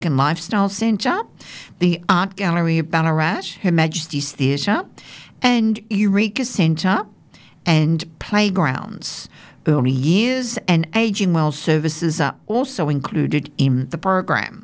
and Lifestyle Centre, the Art Gallery of Ballarat, Her Majesty's Theatre, and Eureka Centre and Playgrounds. Early years and ageing well services are also included in the program.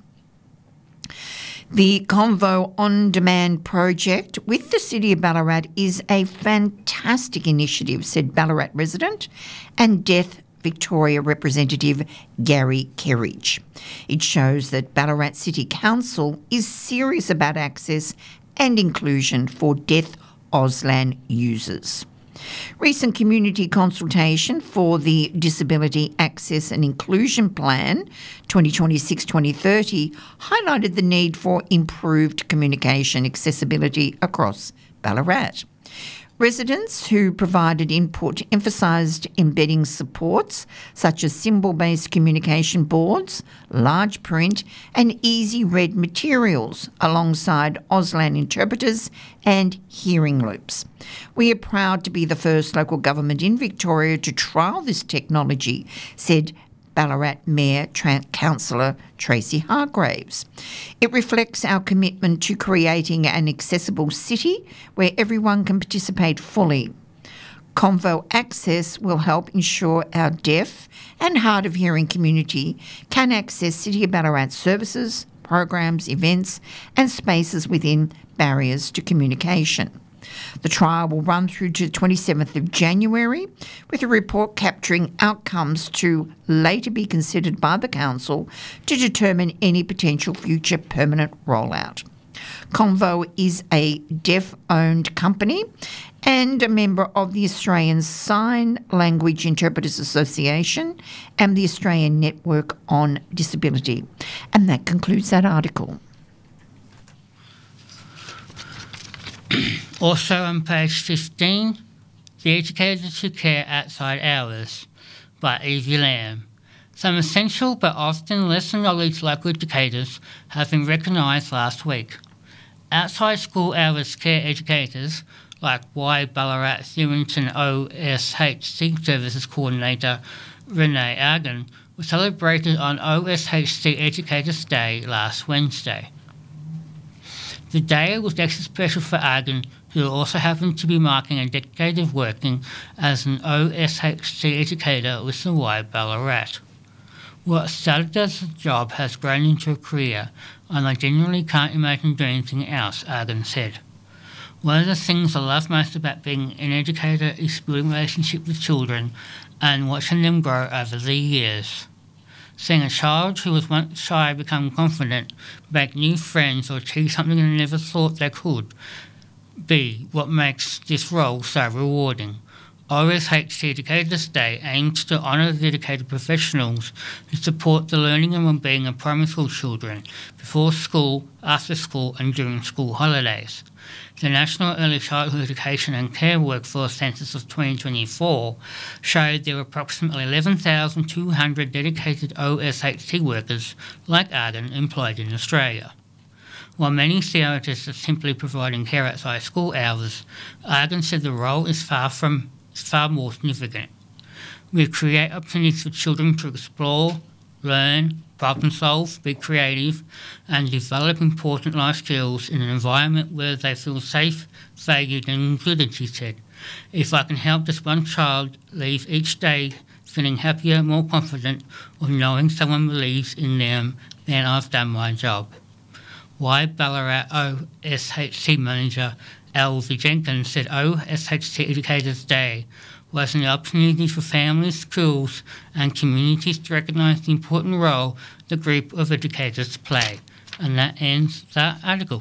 The Convo On Demand project with the City of Ballarat is a fantastic initiative, said Ballarat resident and Deaf Victoria representative Gary Kerridge. It shows that Ballarat City Council is serious about access and inclusion for deaf Auslan users. Recent community consultation for the Disability Access and Inclusion Plan 2026-2030 highlighted the need for improved communication accessibility across Ballarat. Residents who provided input emphasised embedding supports such as symbol-based communication boards, large print and easy read materials alongside Auslan interpreters and hearing loops. We are proud to be the first local government in Victoria to trial this technology, said Ballarat Mayor Councillor Tracy Hargraves. It reflects our commitment to creating an accessible city where everyone can participate fully. Convo Access will help ensure our deaf and hard of hearing community can access City of Ballarat services, programs, events and spaces within barriers to communication. The trial will run through to the 27th of January, with a report capturing outcomes to later be considered by the Council to determine any potential future permanent rollout. Convo is a deaf-owned company and a member of the Australian Sign Language Interpreters Association and the Australian Network on Disability. And that concludes that article. Also on page 15, The Educators Who Care Outside Hours by Evie Lamb. Some essential but often less knowledge local educators have been recognised last week. Outside school hours care educators like Y Ballarat Newington OSHC Services Coordinator Renee Argan were celebrated on OSHC Educators Day last Wednesday. The day was extra special for Argan, who also happened to be marking a decade of working as an OSHC educator with the Y Ballarat. What started as a job has grown into a career, and I genuinely can't imagine doing anything else, Argan said. One of the things I love most about being an educator is building relationships with children and watching them grow over the years. Seeing a child who was once shy become confident, make new friends or achieve something they never thought they could be what makes this role so rewarding. OSHC Educators Day aims to honour the dedicated professionals who support the learning and well-being of primary school children before school, after school and during school holidays. The National Early Childhood Education and Care Workforce Census of 2024 showed there were approximately 11,200 dedicated OSHC workers like Argan employed in Australia. While many see it as simply providing care outside school hours, Argan said the role is far more significant. We create opportunities for children to explore, learn, problem solve, be creative, and develop important life skills in an environment where they feel safe, valued and included, she said. If I can help just one child leave each day feeling happier, more confident, or knowing someone believes in them, then I've done my job. Y Ballarat OSHC Manager Elsie Jenkins said OSHC Educators Day was an opportunity for families, schools and communities to recognise the important role the group of educators play. And that ends that article.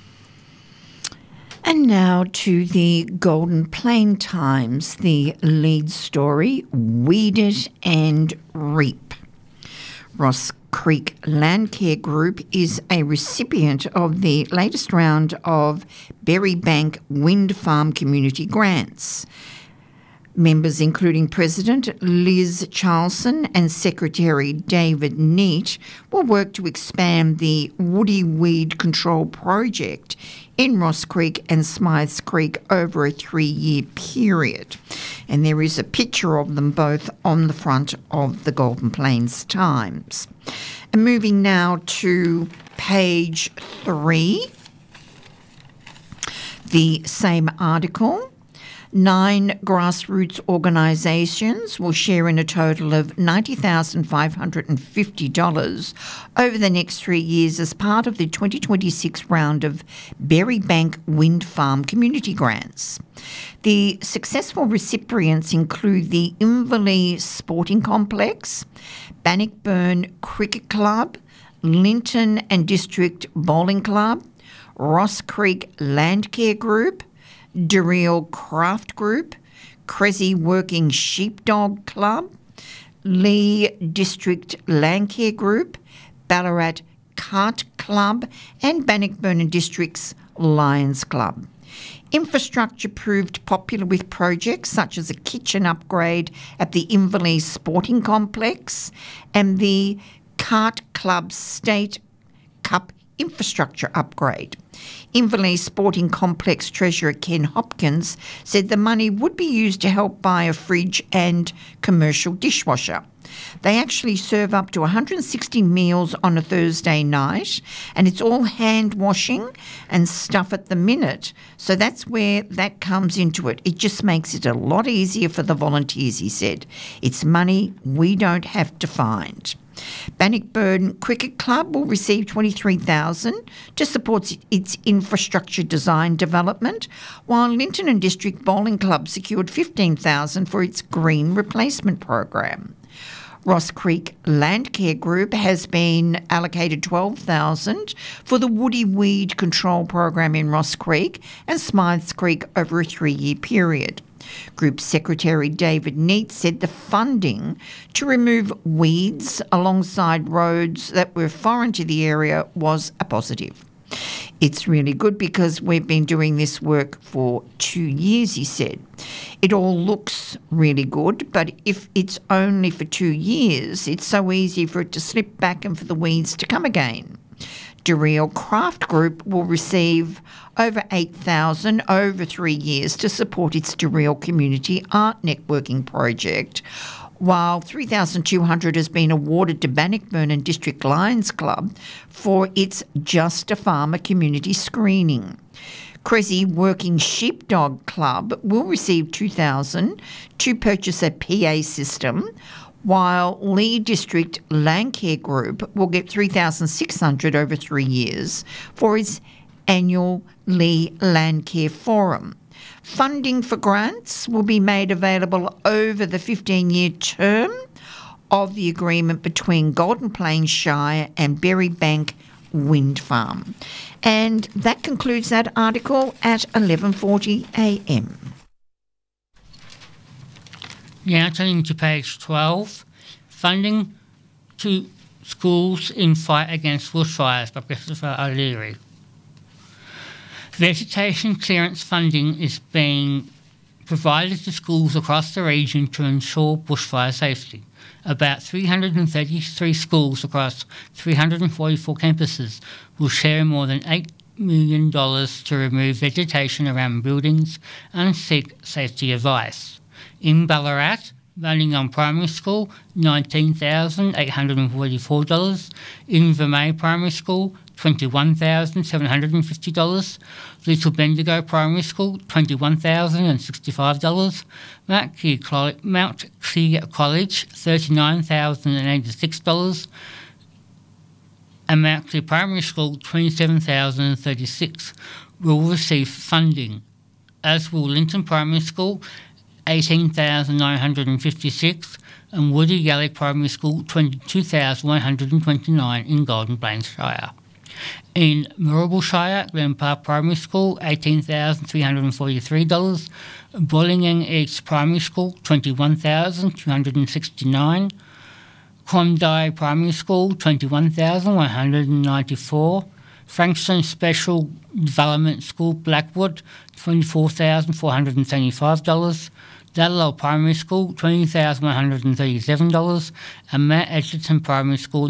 And now to the Golden Plain Times, the lead story, Weed It and Reap. Ross Creek Landcare Group is a recipient of the latest round of Berrybank Wind Farm Community Grants. Members including President Liz Charlson and Secretary David Neate will work to expand the woody weed control project in Ross Creek and Smythes Creek over a 3-year period. And there is a picture of them both on the front of the Golden Plains Times. And moving now to page 3, the same article. 9 grassroots organisations will share in a total of $90,550 over the next 3 years as part of the 2026 round of Berrybank Wind Farm community grants. The successful recipients include the Inverleigh Sporting Complex, Bannockburn Cricket Club, Linton and District Bowling Club, Ross Creek Landcare Group, Durrell Craft Group, Cressy Working Sheepdog Club, Lee District Landcare Group, Ballarat Cart Club and Bannockburn and District's Lions Club. Infrastructure proved popular with projects such as a kitchen upgrade at the Inverleigh Sporting Complex and the Cart Club State Cup infrastructure upgrade. Inverleigh Sporting Complex Treasurer Ken Hopkins said the money would be used to help buy a fridge and commercial dishwasher. They actually serve up to 160 meals on a Thursday night, and it's all hand washing and stuff at the minute. So that's where that comes into it. It just makes it a lot easier for the volunteers, he said. It's money we don't have to find. Bannockburn Cricket Club will receive $23,000 to support its infrastructure design development, while Linton and District Bowling Club secured $15,000 for its green replacement program. Ross Creek Landcare Group has been allocated $12,000 for the woody weed control program in Ross Creek and Smythes Creek over a 3-year period. Group Secretary David Neate said the funding to remove weeds alongside roads that were foreign to the area was a positive. It's really good because we've been doing this work for 2 years, he said. It all looks really good, but if it's only for 2 years, it's so easy for it to slip back and for the weeds to come again. Durrell Craft Group will receive over $8,000 over 3 years to support its Durrell Community Art Networking project, while $3,200 has been awarded to Bannockburn and District Lions Club for its Just a Farmer community screening. Cressy Working Sheepdog Club will receive $2,000 to purchase a PA system, while Lee District Landcare Group will get $3,600 over 3 years for its annual Lee Landcare Forum. Funding for grants will be made available over the 15-year term of the agreement between Golden Plains Shire and Berrybank Wind Farm. And that concludes that article at 11:40 a.m. Now turning to page 12, funding to schools in fight against bushfires by Christopher O'Leary. Vegetation clearance funding is being provided to schools across the region to ensure bushfire safety. About 333 schools across 344 campuses will share more than $8 million to remove vegetation around buildings and seek safety advice. In Ballarat, Runningham Primary School, $19,844. In Vermeer Primary School, $21,750. Little Bendigo Primary School, $21,065. Mount Clear College, $39,086. And Mount Clear Primary School, $27,036 will receive funding, as will Linton Primary School, $18,956, and Woody Galley Primary School, $22,129 in Golden Plains Shire. In Moorabool Shire, Glen Park Primary School, $18,343. Bollingong East Primary School, $21,269. Quondie Primary School, $21,194. Frankston Special Development School, Blackwood, $24,475. Dadalow Primary School $20,137 and Mount Edgerton Primary School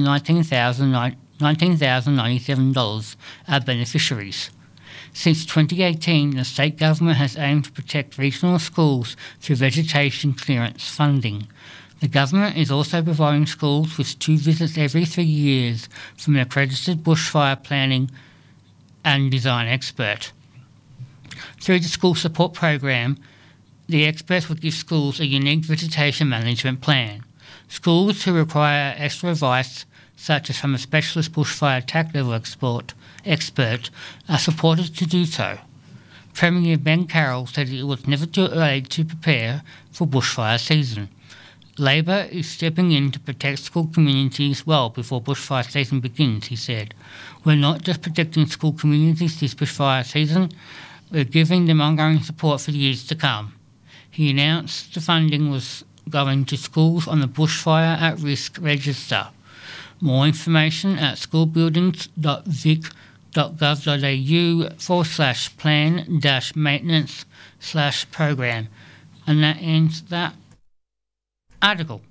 $19,097 are beneficiaries. Since 2018, the state government has aimed to protect regional schools through vegetation clearance funding. The government is also providing schools with 2 visits every 3 years from an accredited bushfire planning and design expert. Through the school support program, the experts will give schools a unique vegetation management plan. Schools who require extra advice, such as from a specialist bushfire attack level expert, are supported to do so. Premier Ben Carroll said it was never too early to prepare for bushfire season. Labor is stepping in to protect school communities well before bushfire season begins, he said. We're not just protecting school communities this bushfire season, we're giving them ongoing support for years to come. He announced the funding was going to schools on the Bushfire at Risk Register. More information at schoolbuildings.vic.gov.au/plan-maintenance/program. And that ends that article.